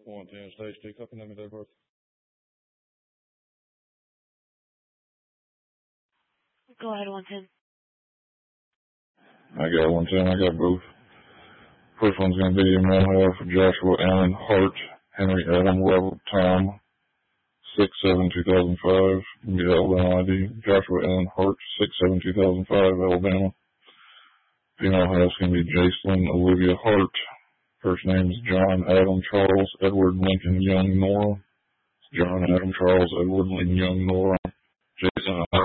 110 stage 2, copy name and date of birth. Go ahead, 110. I got 110, I got both. First one's going to be your male half, Joshua Allen Hart, Henry Adam Level, Tom, 6/7/2005, be Alabama ID. Joshua Allen Hart, 6/7/2005, Alabama. Female house can be Jacelyn Olivia Hart. First names John Adam Charles Edward Lincoln Young Nora. John Adam Charles Edward Lincoln Young Nora. Jason